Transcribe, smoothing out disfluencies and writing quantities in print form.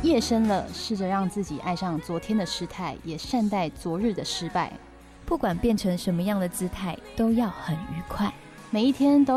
夜深了，试着让自己爱上昨天的失态，也善待昨日的失败。 不管变成什么样的姿态，都要很愉快。 每一天都